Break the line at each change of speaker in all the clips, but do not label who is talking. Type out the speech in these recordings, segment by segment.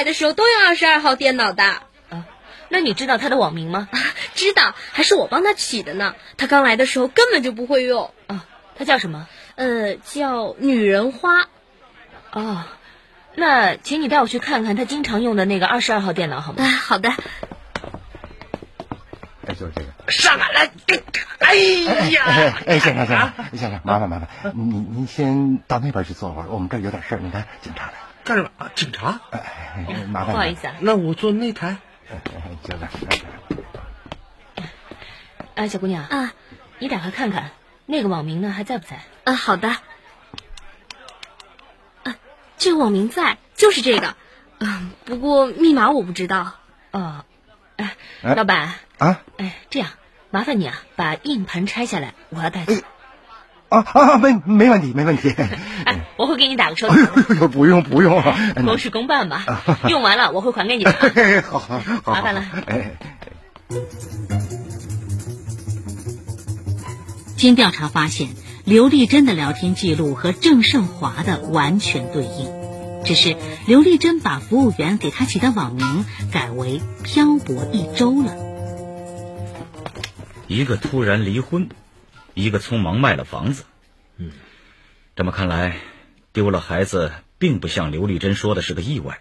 来的时候都用22号电脑的。
啊，那你知道他的网名吗？
知道，还是我帮他起的呢。他刚来的时候根本就不会用。
啊，他叫什么？
叫女人花。
哦，那请你带我去看看他经常用的那个22号电脑好吗？
好的。
就是这个。
上来，哎呀！
先生，麻烦，您先到那边去坐会儿，我们这儿有点事儿。你看，警察来。
干什么啊？警察？
麻烦。
不好意思啊。
那我坐那台。
就这。
小姑娘啊，你打开看看，那个网名呢还在不在？
好的。这个网名在，就是这个。不过密码我不知道。
哦，老板
啊，
这样麻烦你啊，把硬盘拆下来，我要带走。
没问题。
我会给你打个收据。
不用，
公事公办吧。用完了我会还给你的。
好，
麻烦了。
经调查发现，刘丽珍的聊天记录和郑胜华的完全对应，只是刘丽珍把服务员给她起的网名改为漂泊一周了。
一个突然离婚，一个匆忙卖了房子。这么看来，丢了孩子并不像刘丽珍说的是个意外。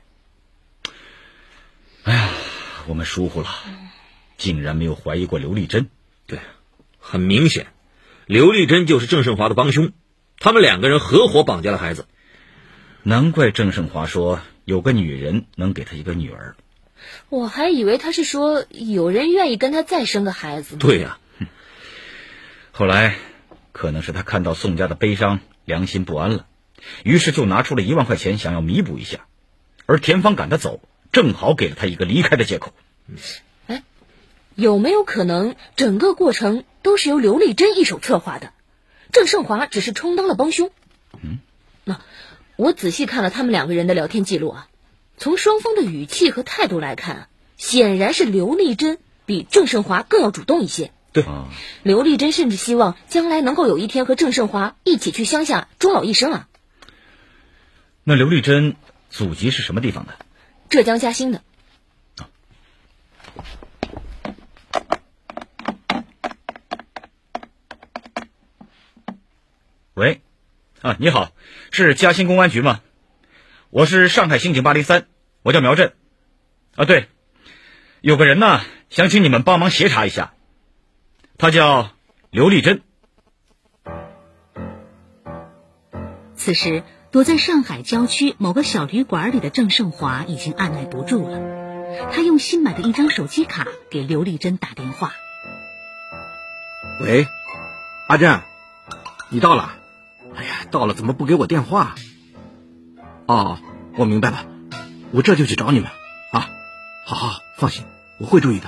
哎呀，我们疏忽了，竟然没有怀疑过刘丽珍。
对，很明显，刘丽珍就是郑胜华的帮凶，他们两个人合伙绑架了孩子。
难怪郑胜华说有个女人能给他一个女儿。
我还以为他是说有人愿意跟他再生个孩子呢。
对呀。
后来可能是他看到宋家的悲伤，良心不安了，于是就拿出了1万块钱想要弥补一下，而田芳赶他走，正好给了他一个离开的借口。
有没有可能整个过程都是由刘丽珍一手策划的，郑胜华只是充当了帮凶？我仔细看了他们两个人的聊天记录啊，从双方的语气和态度来看，显然是刘丽珍比郑胜华更要主动一些。
对，
刘丽珍甚至希望将来能够有一天和郑胜华一起去乡下终老一生啊。
那刘丽珍祖籍是什么地方的？
浙江嘉兴的。
喂，你好，是嘉兴公安局吗？我是上海刑警803，我叫苗振。对，有个人呢，想请你们帮忙协查一下，他叫刘丽珍。
此时，躲在上海郊区某个小旅馆里的郑胜华已经按耐不住了，他用新买的一张手机卡给刘丽珍打电话。
喂，阿珍，你到了？哎呀，到了怎么不给我电话？哦，我明白了，我这就去找你们啊！好，放心，我会注意的。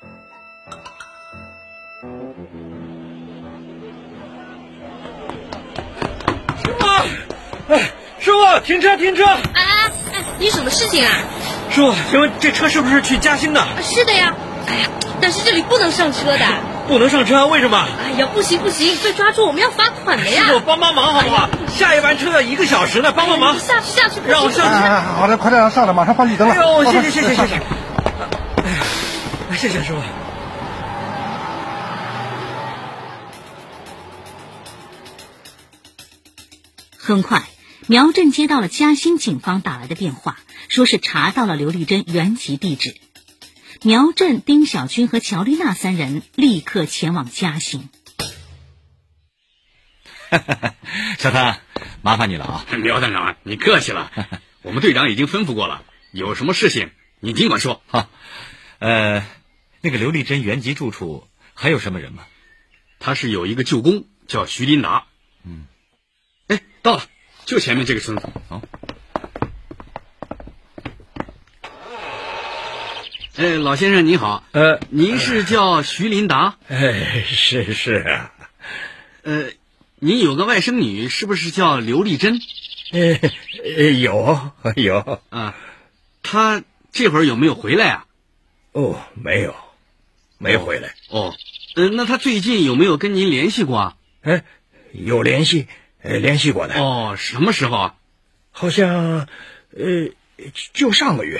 师傅，停车！
你什么事情啊？
师傅，请问这车是不是去嘉兴的？
是的呀。但是这里不能上车的。
不能上车？为什么？
不行，被抓住我们要罚款的呀。
师傅，帮忙好不好？下一班车要1个小时呢，帮忙。
下去，
让我上去。
好的，快点上来，马上放绿灯了。
谢谢。谢谢师傅。
很快，苗振接到了嘉兴警方打来的电话，说是查到了刘丽珍原籍地址。苗振、丁小军和乔丽娜3人立刻前往嘉兴。
小汤，麻烦你了啊！
苗探长，你客气了，我们队长已经吩咐过了，有什么事情你尽管说。
好，那个刘丽珍原籍住处还有什么人吗？
他是有一个舅公叫徐林达。到了，就前面这个村子。
好。
老先生您好，您是叫徐林达？
是啊。
您有个外甥女，是不是叫刘丽珍？
有
啊。她这会儿有没有回来啊？
没有，没回来。
那她最近有没有跟您联系过啊？
有联系过的。
什么时候啊？
好像就上个月。